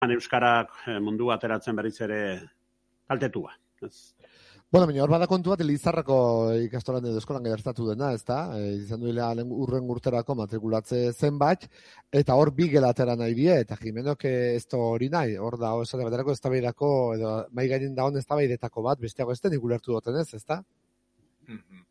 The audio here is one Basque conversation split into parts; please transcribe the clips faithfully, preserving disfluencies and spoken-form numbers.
euskarak mundu ateratzen berriz ere kaltetua. Bueno, baina hor bada kontu bat, Elizarrako ikastolan edo eskolan gertatu dena, ez da? E, izan duela urren urterako matrikulatze zenbait, eta hor bi gela atera nahi die, eta Jimenok ez da hori nahi, hor da, esate baterako eztabaidako, edo mai gainin dagoen eztabaidetako bat, besteago ez den ikulertu duten ez, ez da? Mm-hmm.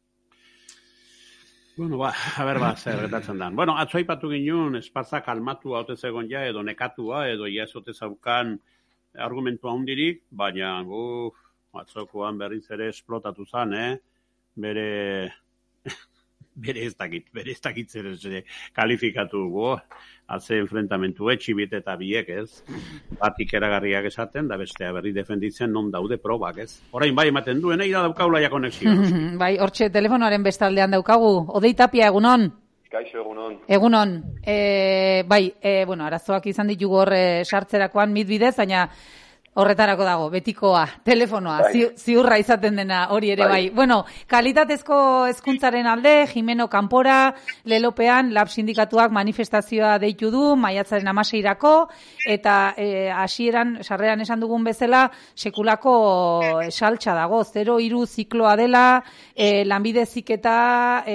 Bueno, ba, a ber, ba, zer gertatzen da. Bueno, atzo aipatu ginen, Esparza kalmatua ote zegoen ja, edo nekatua, edo ja ez ote zaukan argumentua hundirik, baina, uff, atzokoan berriz ere esplotatu zen, eh? Bere, bere ez dakit, bere ez dakit zer ez kalifikatu go, atze enfrentamentu etxibit eta biek, ez? Batik eragarriak esaten, da bestea berri defenditzen non daude probak, ez? Orain bai ematen duen, eira daukaula ja konexioa. Bai, hortxe telefonoaren bestaldean daukagu. Odei Tapia, egunon? Kaixo, egunon. Egunon. E, bai, e, bueno, arazoak izan ditugu hor e, sartzerakoan mitbidez, baina horretarako dago, betikoa, telefonoa, bai. Ziurra izaten dena hori ere bai. bai. Bueno, kalitatezko hezkuntzaren alde, Jimeno kanpora, Lelopean, Lab sindikatuak manifestazioa deitu du, maiatzaren hamaseirako, eta hasieran, e, sarreran esan dugun bezala, sekulako saltsa dago, zero hiru zikloa dela, e, lanbide heziketa, e,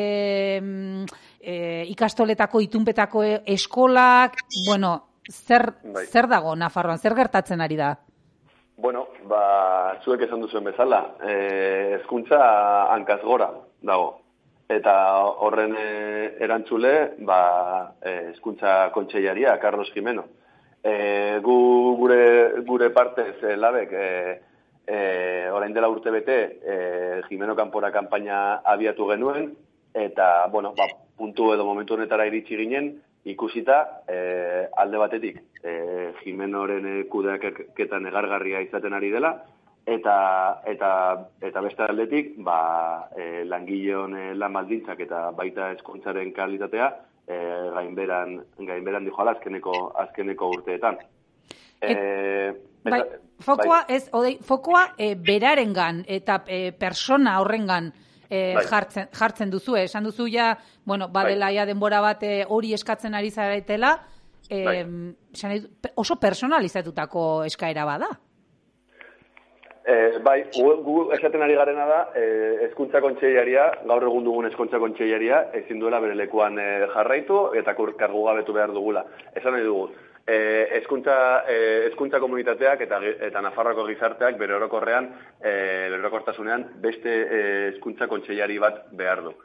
e, ikastoletako itunpetako eskolak, bueno, zer, bai. zer dago Nafarroan, zer gertatzen ari da? Bueno, ba, zuek esan duzuen bezala, eh, hezkuntza hankaz gora dago. Eta horren eh, erantzule, ba, hezkuntza kontseilaria, Carlos Jimeno. Eh, gu, gure, gure partez, eh, labek, eh, eh, orain dela urte bete, eh, Jimeno kanpora kanpaina abiatu genuen, eta, bueno, ba, puntu edo momentu honetara iritsi ginen, ikusita eh, alde batetik eh, Jimenoren kudeaketan egargarria izaten ari dela, eta eta eta beste aldetik ba, eh, langileon eh, lan baldintzak eta baita hezkuntzaren kalitatea eh, gainberan gainberan dijoala azkeneko azkeneko urteetan. Eh, bai, fokoa bai. ez odei, fokoa eh, berarengan eta eh, persona horrengan E, bai. jartzen, jartzen duzu, esan duzu ja, bueno, badela ja denbora bat hori e, eskatzen ari zaretela, e, bai. oso personalizatutako eskaera bada. E, bai, gu, gu esaten ari garena da, hezkuntza e, kontseilaria, gaur egun dugun hezkuntza kontseilaria, ezin duela bere lekuan e, jarraitu eta kargu gabetu behar dugula. Esan nahi dugu, hezkuntza eh, hezkuntza komunitateak eta eta Nafarroako gizarteak bere orokorrean eh, bere orokortasunean beste hezkuntza eh, kontseilari bat behar du.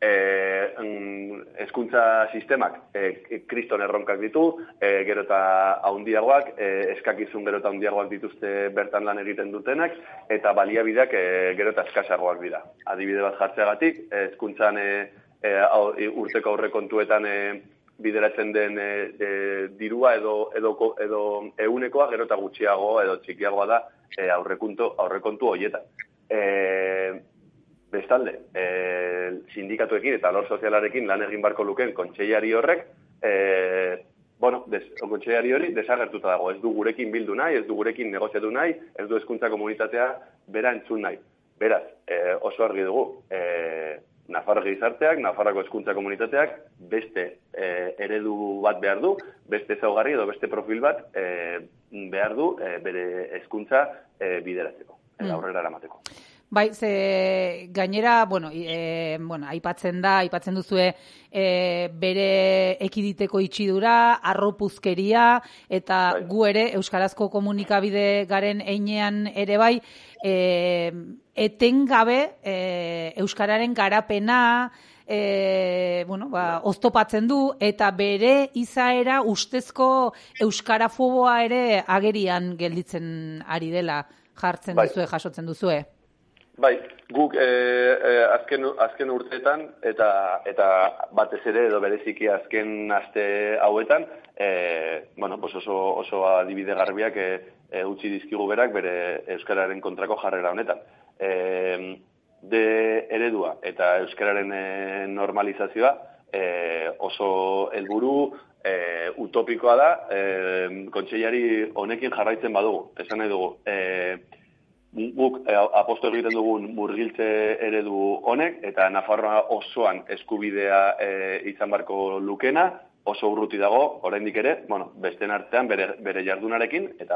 Hezkuntza eh, sistemak eh, kriston erronkak ditu, eh, gero eta handiagoak, eh, eskakizun gero eta handiagoak dituzte bertan lan egiten dutenak, eta baliabideak eh, gero eta eskasagoak dira. Adibide bat jartzeagatik, hezkuntzan eh, eh, urteko aurrekontuetan eh, bideratzen den e, e, dirua edo edo edo ehunekoa gero eta gutxiago edo txikiagoa da e, aurrekontu aurrekontu hoietan. E, bestalde, e, sindikatuekin eta alor sozialarekin lan egin barko lukeen kontseilari horrek, e, bueno, des, kontseilari hori desagertuta dago. Ez du gurekin bildu nahi, ez du gurekin negoziatu nahi, ez du hezkuntza komunitatea bera entzun nahi. Beraz, e, oso argi dugu, e, Nafarro gizarteak, Nafarroako hezkuntza komunitateak beste e, eredu bat behar du, beste ezaugarri edo beste profil bat e, behar du e, bere hezkuntza e, bideratzeko, mm. aurrera eramateko. Bai, ze gainera, bueno, e, bueno, aipatzen da, aipatzen duzue e, bere ekiditeko itxidura, arropuzkeria, eta bai. Gu ere, euskarazko komunikabide garen einean ere bai, e, etengabe e, euskararen garapena, e, bueno, ba, oztopatzen du, eta bere izaera ustezko euskarafoboa ere agerian gelditzen ari dela, jartzen bai. Duzue, jasotzen duzue. Bai, guk e, e, azken, azken urteetan eta eta batez ere edo bereziki azken aste hauetan, e, bueno, pues oso, oso adibide garbiak e, e, utzi dizkigu berak bere euskararen kontrako jarrera honetan. E, de eredua eta euskararen e, normalizazioa e, oso helburu e, utopikoa da, e, kontseilari honekin jarraitzen badugu, esan nahi dugu. E, Guk eh, aposto egiten dugun murgiltze eredu honek, eta Nafarroa osoan eskubidea eh, izan barko lukena, oso urruti dago, oraindik ere, bueno, besteen artean bere, bere jardunarekin, eta